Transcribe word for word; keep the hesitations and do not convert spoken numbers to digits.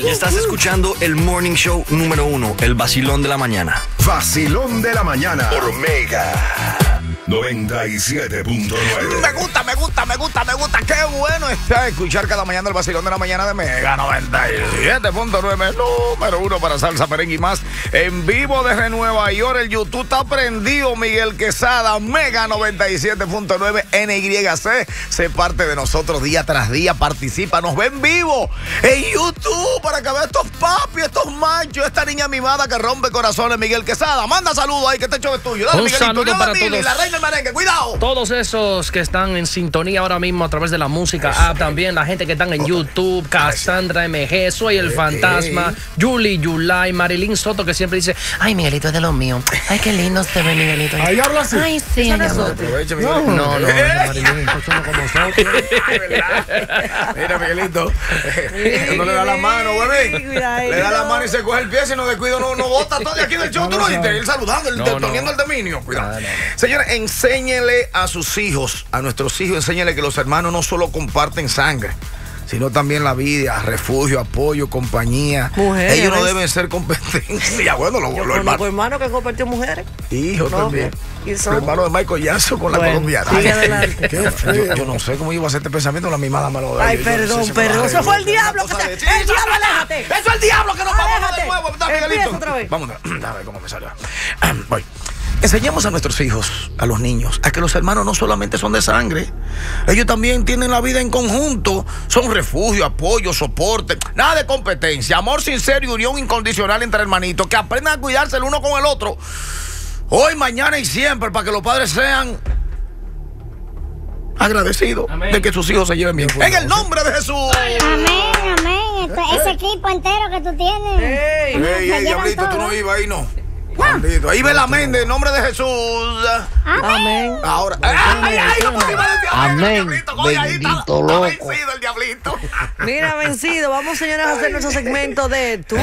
Y estás escuchando el Morning Show número uno, el vacilón de la mañana. Vacilón de la mañana por Mega noventa y siete punto nueve. Me gusta, me gusta, me gusta, me gusta. Qué bueno está escuchar cada mañana el vacilón de la mañana de Mega noventa y siete punto nueve, número uno para salsa, merengue y más. En vivo desde Nueva York, el YouTube está prendido. Miguel Quesada, Mega noventa y siete punto nueve, N Y C. Sé parte de nosotros día tras día, participa, nos ve en vivo en YouTube para que vea estos papis, estos machos, esta niña mimada que rompe corazones. Miguel Quesada, manda saludos ahí, que este show es tuyo. Dale, Un Miguelito, saludo para Mili, todos. la reina del merengue, cuidado. Todos esos que están en sintonía ahora mismo a través de la música app, también la gente que están en YouTube, Cassandra M G, Soy el Fantasma, Julie Yulai, Marilyn Soto, que siempre dice, ay, Miguelito es de los míos. Ay, qué lindo se ve, Miguelito. Ahí habla así. Ay, sí, mi amor. Aproveche, No, Miguelito. no, no, Marilyn. Mira, Miguelito, no le da la mano, bebé. Le da la mano y se coge el pie, si no descuido, no, no bota todo de aquí del show. Tú no viste, él saludando, él No, te- no. poniendo el dominio. Cuidado. No, no. Señores, enséñele a sus hijos, a nuestros hijos, enséñele que los hermanos no solo comparten sangre, sino también la vida, refugio, apoyo, compañía. Mujeres, Ellos no ¿ves? deben ser competencia. Bueno, los, Yo los conozco hermanos. hermanos que compartió mujeres. Hijo No, también. y El son- hermano de Michael Jackson con la Bueno, colombiana. sigue Ay, adelante. qué feo. Yo, yo no sé cómo iba a hacer este pensamiento, la mimada me lo da. Ay, Yo- yo no sé perdón, si me perdón. lo Eso da. fue el diablo. Una que cosa se- de- Sí, El eso- diablo, aléjate. Eso es el diablo que nos vamos a dar de Aléjate. nuevo. Está, Empieza Miguelito. otra vez. Vamos a a ver cómo me salió. Voy. Enseñemos a nuestros hijos, a los niños, a que los hermanos no solamente son de sangre. Ellos también tienen la vida en conjunto. Son refugio, apoyo, soporte. Nada de competencia. Amor sincero y unión incondicional entre hermanitos. Que aprendan a cuidarse el uno con el otro. Hoy, mañana y siempre, para que los padres sean agradecidos Amén. de que sus hijos se lleven bien. En el nombre de Jesús. Amén, amén. Este- ese equipo entero que tú tienes. Ey. Ey, Se ey, llevan diablito, tú todo. no ibas ahí, no. Maldito. Ahí ve la amén en nombre de Jesús. Amén. Ahora. ¡Ay, ay, no pusimos el diablito! Amén. Diablito, coge ahí, está- Bendito está loco. vencido el diablito. Mira, vencido. Vamos, señores, a hacer nuestro segmento de tú